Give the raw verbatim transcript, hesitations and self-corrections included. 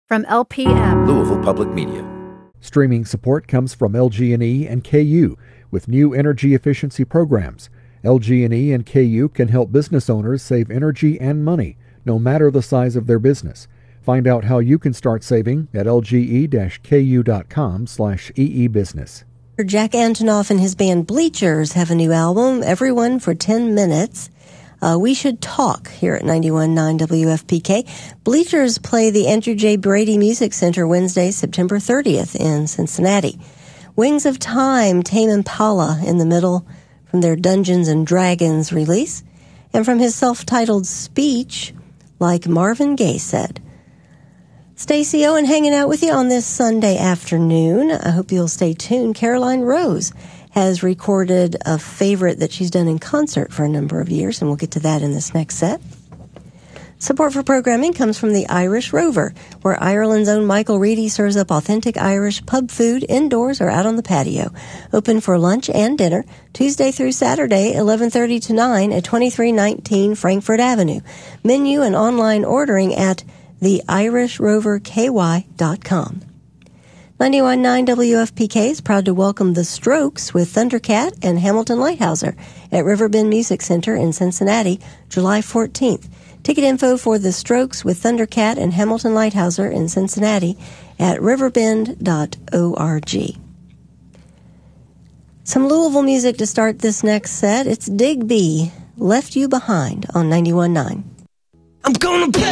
From L P M, Louisville Public Media. Streaming support comes from L G and E and K U with new energy efficiency programs. L G and E and K U can help business owners save energy and money, no matter the size of their business. Find out how you can start saving at lge-ku.com slash eebusiness. Jack Antonoff and his band Bleachers have a new album, Everyone for ten minutes. Uh, we should talk here at ninety-one point nine W F P K. Bleachers play the Andrew J. Brady Music Center Wednesday, September thirtieth in Cincinnati. Wings of Time, Tame Impala in the middle from their Dungeons and Dragons release. And from his self-titled speech, Like Marvin Gaye Said. Stacey Owen hanging out with you on this Sunday afternoon. I hope you'll stay tuned. Caroline Rose has recorded a favorite that she's done in concert for a number of years, and we'll get to that in this next set. Support for programming comes from the Irish Rover, where Ireland's own Michael Reedy serves up authentic Irish pub food indoors or out on the patio. Open for lunch and dinner, Tuesday through Saturday, eleven thirty to nine at twenty-three nineteen Frankfurt Avenue. Menu and online ordering at the irish rover k y dot com. ninety-one point nine W F P K is proud to welcome The Strokes with Thundercat and Hamilton Lighthouser at Riverbend Music Center in Cincinnati, July fourteenth. Ticket info for The Strokes with Thundercat and Hamilton Lighthouser in Cincinnati at riverbend dot org. Some Louisville music to start this next set. It's Digby, Left You Behind on ninety-one point nine. I'm gonna play